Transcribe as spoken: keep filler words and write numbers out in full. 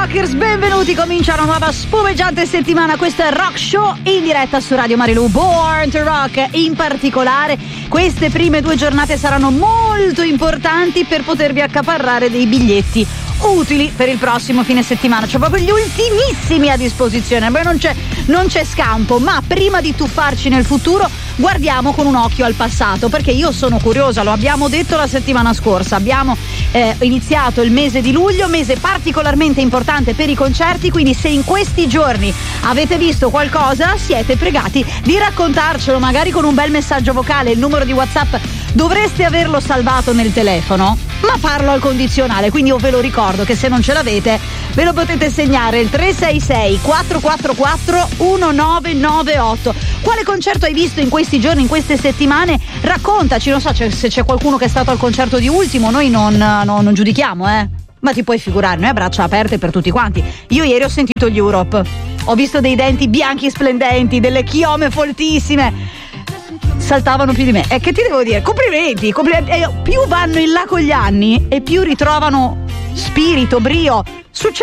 Rockers, benvenuti, comincia una nuova spumeggiante settimana. Questo è Rock Show in diretta su Radio Marilù, Born to Rock. In particolare queste prime due giornate saranno molto importanti per potervi accaparrare dei biglietti utili per il prossimo fine settimana. C'ho proprio gli ultimissimi a disposizione. Beh, non c'è, non c'è scampo, ma prima di tuffarci nel futuro guardiamo con un occhio al passato, perché io sono curiosa, lo abbiamo detto la settimana scorsa, abbiamo eh, iniziato il mese di luglio, mese particolarmente importante per i concerti, quindi se in questi giorni avete visto qualcosa siete pregati di raccontarcelo, magari con un bel messaggio vocale. Il numero di WhatsApp dovreste averlo salvato nel telefono, ma parlo al condizionale, quindi io ve lo ricordo che se non ce l'avete ve lo potete segnare, il tre sei sei quattro quattro quattro uno nove nove otto. Quale concerto hai visto in questi giorni, in queste settimane? Raccontaci, non so c'è, se c'è qualcuno che è stato al concerto di Ultimo, noi non, no, non giudichiamo, eh. Ma ti puoi figurare, noi a braccia aperte per tutti quanti. Io ieri ho sentito gli Europe, ho visto dei denti bianchi splendenti, delle chiome foltissime, saltavano più di me. E che ti devo dire? Complimenti, complimenti. E più vanno in là con gli anni e più ritrovano spirito, brio. Succede